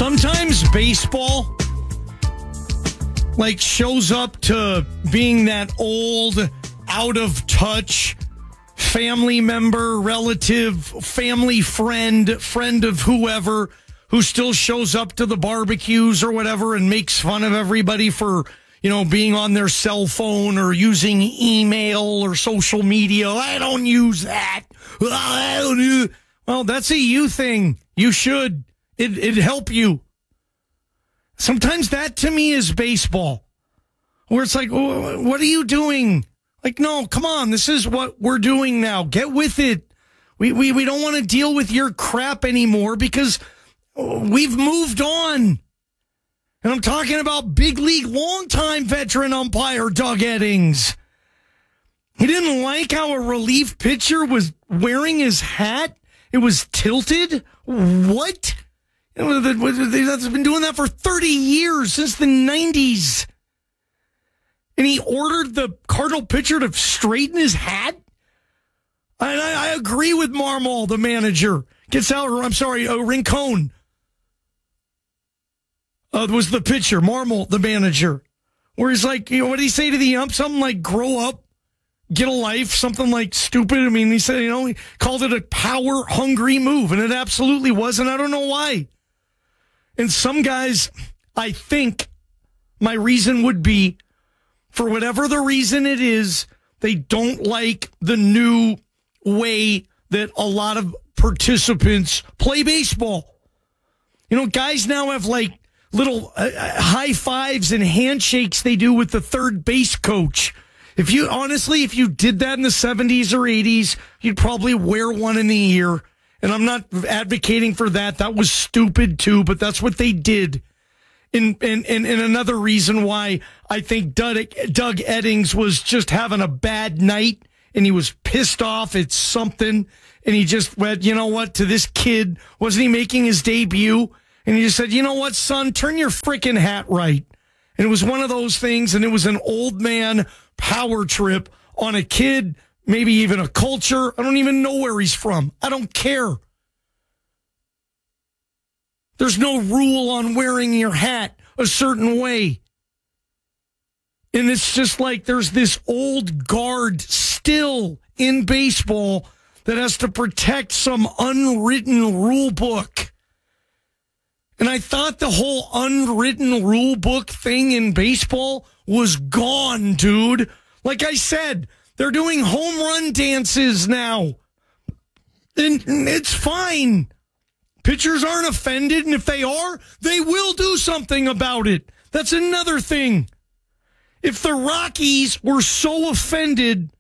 Sometimes baseball shows up to being that old, out of touch family member, relative, family friend of whoever who still shows up to the barbecues or whatever and makes fun of everybody for, being on their cell phone or using email or social media. I don't use that. Well, that's a you thing. You should. It'd help you. Sometimes that to me is baseball, where it's like, what are you doing? No, come on. This is what we're doing now. Get with it. We don't want to deal with your crap anymore because we've moved on. And I'm talking about big league, longtime veteran umpire Doug Eddings. He didn't like how a relief pitcher was wearing his hat. It was tilted. What? That's been doing that for 30 years, since the 90s. And he ordered the Cardinal pitcher to straighten his hat? I agree with Marmol, the manager. Rincon was the pitcher. Marmol, the manager. Where he's like, what did he say to the ump? Something like, grow up, get a life, something like stupid. I mean, he said, he called it a power-hungry move, and it absolutely was, and I don't know why. And some guys, I think my reason would be, for whatever the reason it is, they don't like the new way that a lot of participants play baseball. Guys now have little high fives and handshakes they do with the third base coach. If you did that in the 70s or 80s, you'd probably wear one in the ear. And I'm not advocating for that. That was stupid too, but that's what they did. And another reason why I think Doug Eddings was just having a bad night and he was pissed off at something. And he just went, to this kid, wasn't he making his debut? And he just said, you know what, son, turn your freaking hat right. And it was one of those things, and it was an old man power trip on a kid, maybe even a culture. I don't even know where he's from. I don't care. There's no rule on wearing your hat a certain way. And it's just there's this old guard still in baseball that has to protect some unwritten rule book. And I thought the whole unwritten rule book thing in baseball was gone, dude. Like I said, they're doing home run dances now. And it's fine. Pitchers aren't offended, and if they are, they will do something about it. That's another thing. If the Rockies were so offended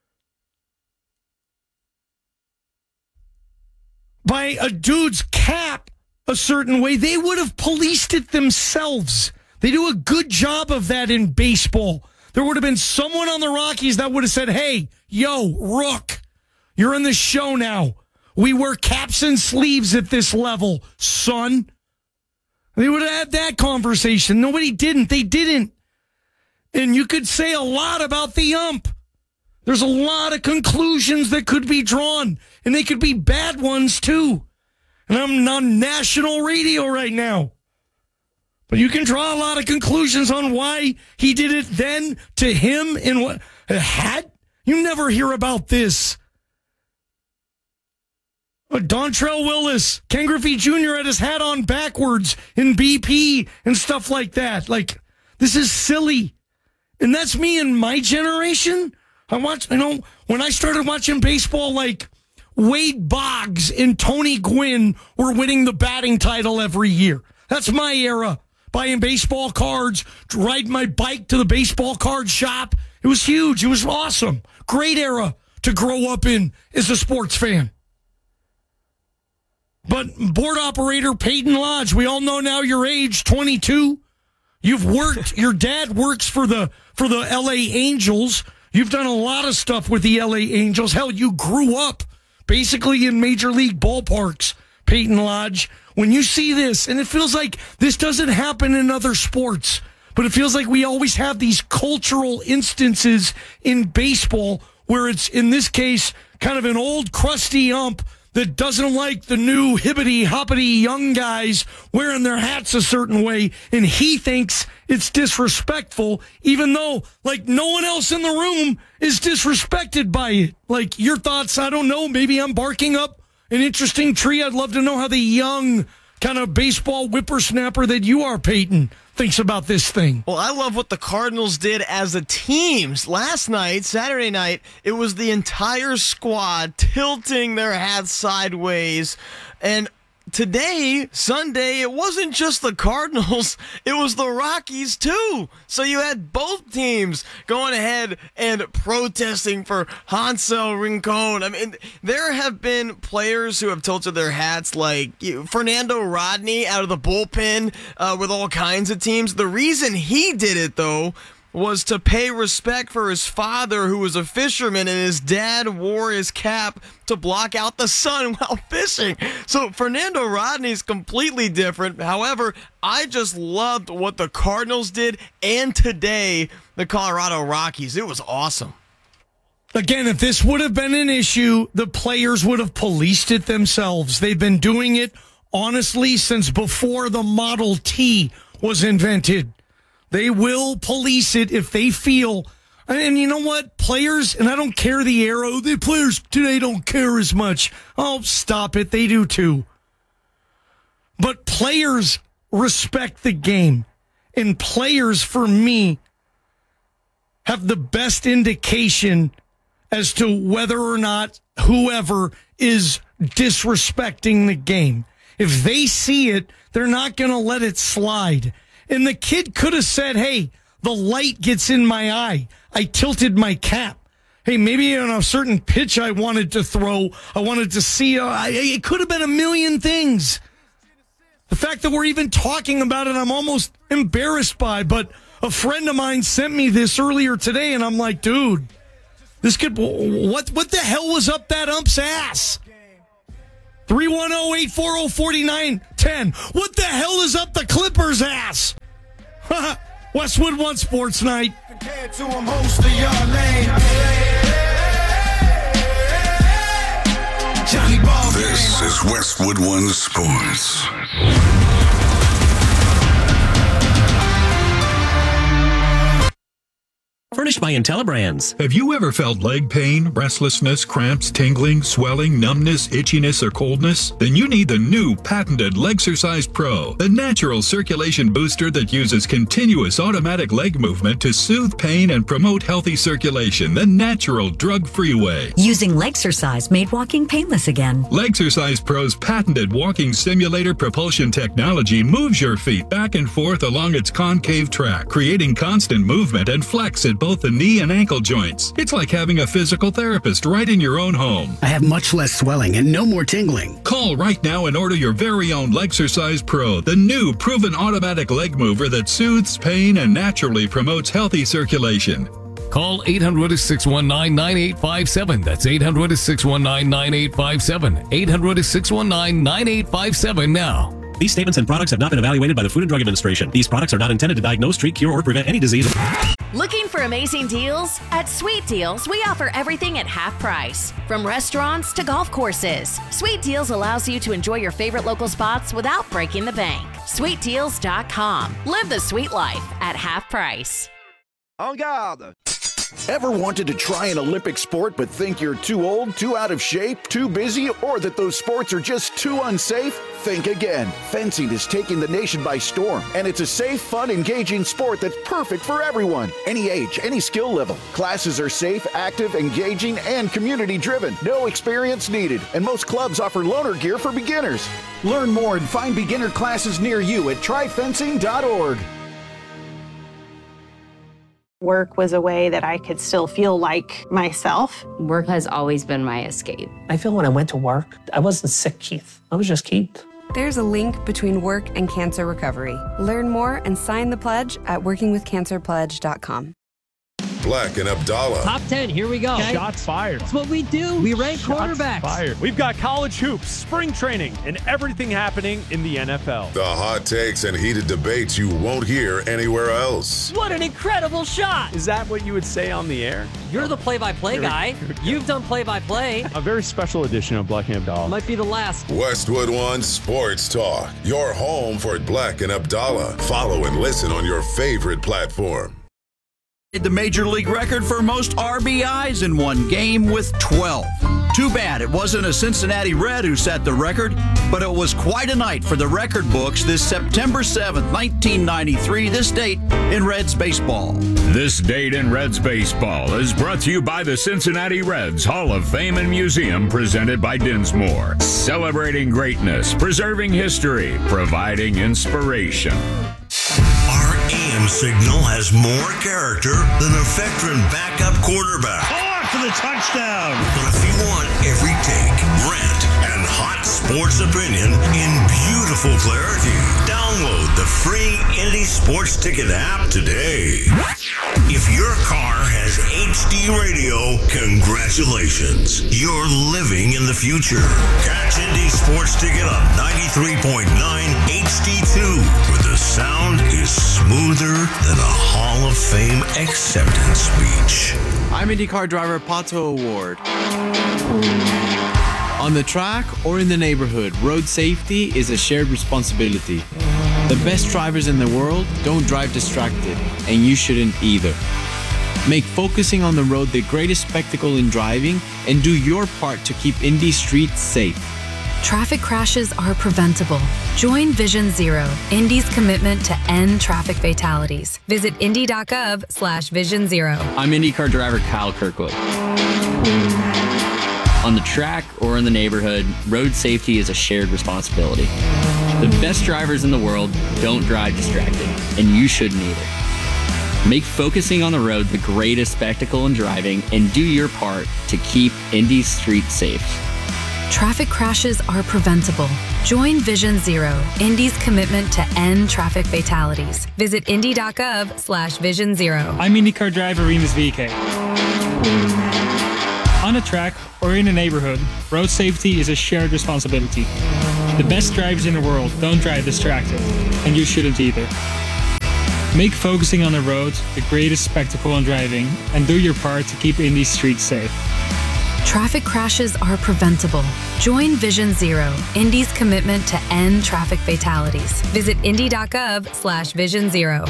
by a dude's cap a certain way, they would have policed it themselves. They do a good job of that in baseball. There would have been someone on the Rockies that would have said, hey, yo, Rook, you're in the show now. We wear caps and sleeves at this level, son. They would have had that conversation. Nobody didn't. They didn't. And you could say a lot about the ump. There's a lot of conclusions that could be drawn, and they could be bad ones too. And I'm on national radio right now. But you can draw a lot of conclusions on why he did it then to him in what a hat. You never hear about this. Dontrell Willis, Ken Griffey Jr. had his hat on backwards in BP and stuff like that. This is silly. And that's me in my generation. I watched, when I started watching baseball, Wade Boggs and Tony Gwynn were winning the batting title every year. That's my era. Buying baseball cards, riding my bike to the baseball card shop. It was huge. It was awesome. Great era to grow up in as a sports fan. But board operator Peyton Lodge, we all know now your age, 22. You've worked, your dad works for the LA Angels. You've done a lot of stuff with the LA Angels. Hell, you grew up basically in major league ballparks, Peyton Lodge. When you see this, and it feels like this doesn't happen in other sports, but it feels like we always have these cultural instances in baseball where it's, in this case, kind of an old crusty ump that doesn't like the new hippity-hoppity young guys wearing their hats a certain way, and he thinks it's disrespectful, even though, like, no one else in the room is disrespected by it. Like, your thoughts, I don't know, maybe I'm barking up an interesting tree. I'd love to know how the young kind of baseball whippersnapper that you are, Peyton, thinks about this thing. Well, I love what the Cardinals did as a team. Last night, Saturday night, it was the entire squad tilting their hats sideways. And today, Sunday, it wasn't just the Cardinals, it was the Rockies too. So you had both teams going ahead and protesting for Hansel Rincon. I mean, there have been players who have tilted their hats, like Fernando Rodney out of the bullpen with all kinds of teams. The reason he did it, though, was to pay respect for his father, who was a fisherman, and his dad wore his cap to block out the sun while fishing. So Fernando Rodney's completely different. However, I just loved what the Cardinals did, and today, the Colorado Rockies. It was awesome. Again, if this would have been an issue, the players would have policed it themselves. They've been doing it, honestly, since before the Model T was invented. They will police it if they feel. And you know what? Players, and I don't care the arrow, the players today don't care as much. Oh, stop it. They do too. But players respect the game. And players, for me, have the best indication as to whether or not whoever is disrespecting the game. If they see it, they're not going to let it slide. And the kid could have said, hey, the light gets in my eye. I tilted my cap. Hey, maybe on a certain pitch I wanted to throw, I wanted to see. It could have been a million things. The fact that we're even talking about it, I'm almost embarrassed by. But a friend of mine sent me this earlier today, and I'm like, dude, this kid, what the hell was up that ump's ass? 310-840-4910. What the hell is up the Clippers' ass? Westwood One Sports Night. This is Westwood One Sports. Furnished by IntelliBrands. Have you ever felt leg pain, restlessness, cramps, tingling, swelling, numbness, itchiness, or coldness? Then you need the new patented Legsercise Pro, the natural circulation booster that uses continuous automatic leg movement to soothe pain and promote healthy circulation the natural, drug-free way. Using Legsercise made walking painless again. Legsercise Pro's patented walking simulator propulsion technology moves your feet back and forth along its concave track, creating constant movement and flex at both the knee and ankle joints. It's like having a physical therapist right in your own home. I have much less swelling and no more tingling. Call right now and order your very own Legsercise Pro, the new proven automatic leg mover that soothes pain and naturally promotes healthy circulation. Call 800-619-9857. That's 800-619-9857. 800-619-9857 now. These statements and products have not been evaluated by the Food and Drug Administration. These products are not intended to diagnose, treat, cure, or prevent any disease. Looking for amazing deals? At Sweet Deals, we offer everything at half price. From restaurants to golf courses, Sweet Deals allows you to enjoy your favorite local spots without breaking the bank. SweetDeals.com. Live the sweet life at half price. En garde! Ever wanted to try an Olympic sport but think you're too old, too out of shape, too busy, or that those sports are just too unsafe? Think again. Fencing is taking the nation by storm, and it's a safe, fun, engaging sport that's perfect for everyone. Any age, any skill level. Classes are safe, active, engaging, and community-driven. No experience needed, and most clubs offer loaner gear for beginners. Learn more and find beginner classes near you at tryfencing.org. Work was a way that I could still feel like myself. Work has always been my escape. I feel when I went to work, I wasn't sick, Keith. I was just Keith. There's a link between work and cancer recovery. Learn more and sign the pledge at workingwithcancerpledge.com. Black and Abdallah. Top 10, here we go. Okay. Shots fired. That's what we do. We rank quarterbacks. Fired. We've got college hoops, spring training, and everything happening in the NFL. The hot takes and heated debates you won't hear anywhere else. What an incredible shot. Is that what you would say on the air? You're the play-by-play guy. You've done play-by-play. A very special edition of Black and Abdallah. Might be the last. Westwood One Sports Talk. Your home for Black and Abdallah. Follow and listen on your favorite platform. The major league record for most RBIs in one game with 12. Too bad it wasn't a Cincinnati Red who set the record, but it was quite a night for the record books this September 7th, 1993, this date in Reds baseball. This date in Reds baseball is brought to you by the Cincinnati Reds Hall of Fame and Museum, presented by Dinsmore. Celebrating greatness, preserving history, providing inspiration. Our AM signal has more character than a veteran backup quarterback. For the touchdown. But if you want every take, rant, and hot sports opinion in beautiful clarity, download the free Indy Sports Ticket app today. If your car has HD radio, congratulations. You're living in the future. Catch Indy Sports Ticket on 93.9 HD2, where the sound is smoother than a Hall of Fame acceptance speech. I'm IndyCar driver Pato O'Ward. On the track or in the neighborhood, road safety is a shared responsibility. The best drivers in the world don't drive distracted, and you shouldn't either. Make focusing on the road the greatest spectacle in driving, and do your part to keep Indy streets safe. Traffic crashes are preventable. Join Vision Zero, Indy's commitment to end traffic fatalities. Visit indy.gov/Vision Zero. I'm IndyCar driver Kyle Kirkwood. On the track or in the neighborhood, road safety is a shared responsibility. The best drivers in the world don't drive distracted, and you shouldn't either. Make focusing on the road the greatest spectacle in driving, and do your part to keep Indy's streets safe. Traffic crashes are preventable. Join Vision Zero, Indy's commitment to end traffic fatalities. Visit indy.gov/Vision Zero. I'm IndyCar driver Remus VK. On a track or in a neighborhood, road safety is a shared responsibility. The best drivers in the world don't drive distracted, and you shouldn't either. Make focusing on the road the greatest spectacle in driving, and do your part to keep Indy's streets safe. Traffic crashes are preventable. Join Vision Zero, Indy's commitment to end traffic fatalities. Visit indy.gov/Vision Zero.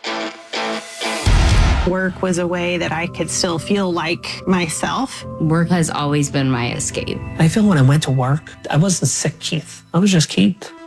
Work was a way that I could still feel like myself. Work has always been my escape. I feel when I went to work, I wasn't sick, Keith. I was just Keith.